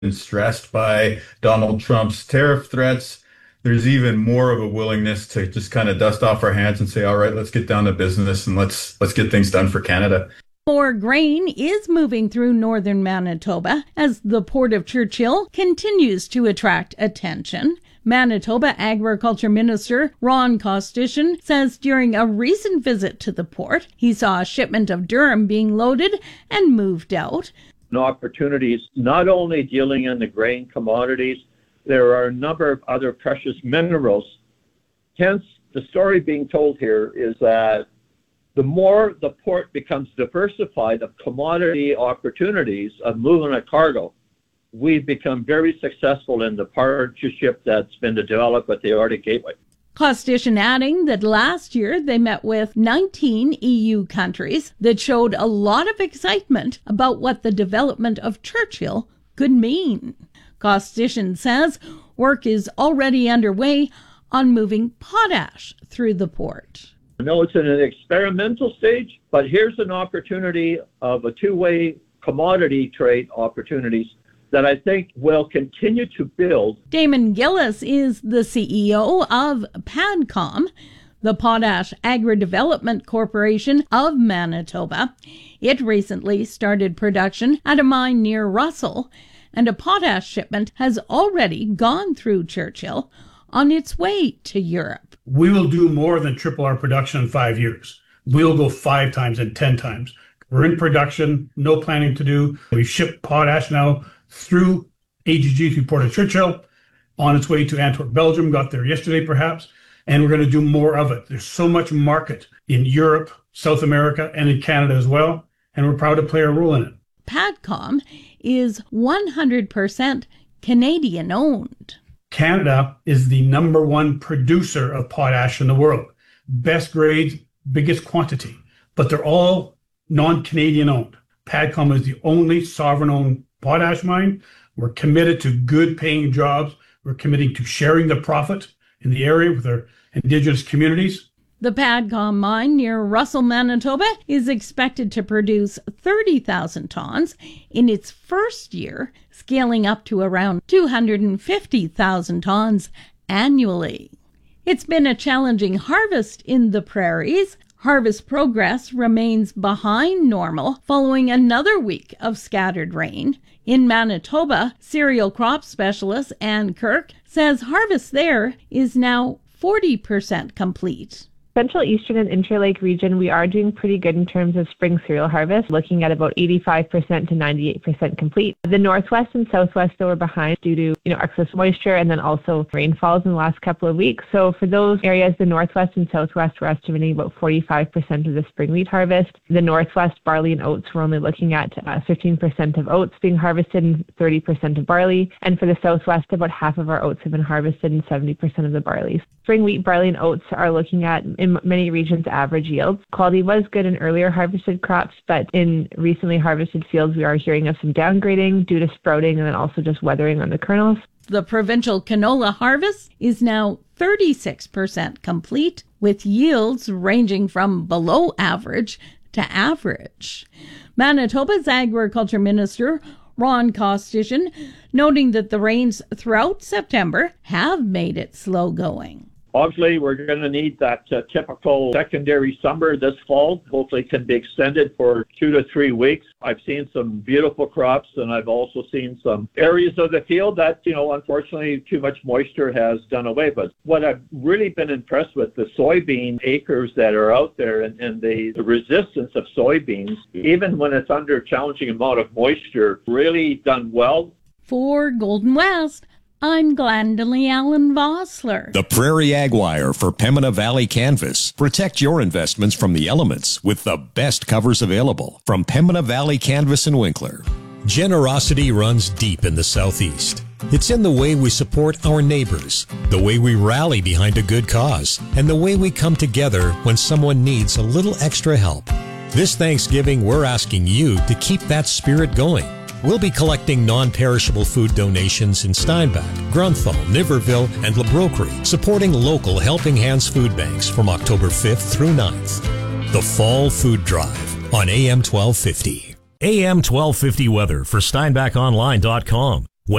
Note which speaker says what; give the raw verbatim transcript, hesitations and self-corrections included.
Speaker 1: and stressed by Donald Trump's tariff threats. There's even more of a willingness to just kind of dust off our hands and say, all right, let's get down to business and let's let's get things done for Canada.
Speaker 2: More grain is moving through northern Manitoba as the Port of Churchill continues to attract attention. Manitoba Agriculture Minister Ron Kostyshin says during a recent visit to the port, he saw a shipment of durum being loaded and moved out.
Speaker 3: Opportunities not only dealing in the grain commodities, there are a number of other precious minerals. Hence, the story being told here is that the more the port becomes diversified of commodity opportunities of moving a cargo, we've become very successful in the partnership that's been developed with the Arctic Gateway.
Speaker 2: Kostyshin adding that last year they met with nineteen E U countries that showed a lot of excitement about what the development of Churchill could mean. Kostyshin says work is already underway on moving potash through the port.
Speaker 3: I know it's in an experimental stage, but here's an opportunity of a two-way commodity trade opportunities that I think will continue to build.
Speaker 2: Damon Gillis is the C E O of PADCOM, the Potash Agri-Development Corporation of Manitoba. It recently started production at a mine near Russell, and a potash shipment has already gone through Churchill on its way to Europe.
Speaker 4: We will do more than triple our production in five years. We'll go five times and ten times. We're in production, no planning to do. We ship potash now through A G G through Port of Churchill, on its way to Antwerp, Belgium, got there yesterday perhaps, and we're going to do more of it. There's so much market in Europe, South America, and in Canada as well, and we're proud to play a role in it.
Speaker 2: PADCOM is one hundred percent Canadian owned.
Speaker 4: Canada is the number one producer of potash in the world. Best grades, biggest quantity, but they're all non-Canadian owned. PADCOM is the only sovereign-owned potash mine. We're committed to good paying jobs. We're committing to sharing the profit in the area with our Indigenous communities.
Speaker 2: The PADCOM mine near Russell, Manitoba is expected to produce thirty thousand tons in its first year, scaling up to around two hundred fifty thousand tons annually. It's been a challenging harvest in the prairies. Harvest progress remains behind normal following another week of scattered rain. In Manitoba, cereal crop specialist Ann Kirk says harvest there is now forty percent complete.
Speaker 5: Central, Eastern, and Interlake region, we are doing pretty good in terms of spring cereal harvest, looking at about eighty-five percent to ninety-eight percent complete. The Northwest and Southwest, though, are behind due to you know excess moisture and then also rainfalls in the last couple of weeks. So for those areas, the Northwest and Southwest, we're estimating about forty-five percent of the spring wheat harvest. The Northwest, barley and oats, we're only looking at uh, fifteen percent of oats being harvested and thirty percent of barley. And for the Southwest, about half of our oats have been harvested and seventy percent of the barley. Spring wheat, barley, and oats are looking at, in many regions, average yields. Quality was good in earlier harvested crops, but in recently harvested fields, we are hearing of some downgrading due to sprouting and then also just weathering on the kernels.
Speaker 2: The provincial canola harvest is now thirty-six percent complete, with yields ranging from below average to average. Manitoba's Agriculture Minister Ron Kostyshin noting that the rains throughout September have made it slow going.
Speaker 3: Obviously, we're going to need that uh, typical secondary summer this fall. Hopefully it can be extended for two to three weeks. I've seen some beautiful crops, and I've also seen some areas of the field that, you know, unfortunately, too much moisture has done away. But what I've really been impressed with, the soybean acres that are out there and, and the, the resistance of soybeans, even when it's under a challenging amount of moisture, really done well.
Speaker 2: For Golden West, I'm Glendalee Allen Vossler.
Speaker 6: The Prairie Ag Wire for Pembina Valley Canvas. Protect your investments from the elements with the best covers available from Pembina Valley Canvas and Winkler.
Speaker 7: Generosity runs deep in the Southeast. It's in the way we support our neighbors, the way we rally behind a good cause, and the way we come together when someone needs a little extra help. This Thanksgiving, we're asking you to keep that spirit going. We'll be collecting non-perishable food donations in Steinbach, Grunthal, Niverville, and Labroquerie, supporting local Helping Hands food banks from October fifth through ninth. The Fall Food Drive on A M twelve fifty.
Speaker 8: A M twelve fifty weather for Steinbach Online dot com.